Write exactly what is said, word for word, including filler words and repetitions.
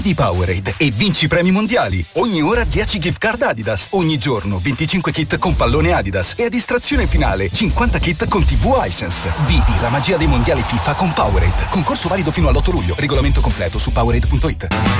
Chiedi Powerade e vinci premi mondiali. Ogni ora dieci gift card Adidas. Ogni giorno venticinque kit con pallone Adidas. E a distrazione finale cinquanta kit con tivù Hisense. Vivi la magia dei mondiali FIFA con Powerade. Concorso valido fino all'otto luglio. Regolamento completo su Powerade punto it.